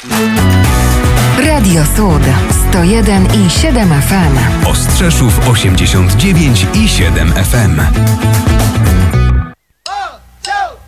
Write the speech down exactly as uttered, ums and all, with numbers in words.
Radio Sud sto jeden i siedem F M. Ostrzeszów osiemdziesiąt dziewięć i siedem F M.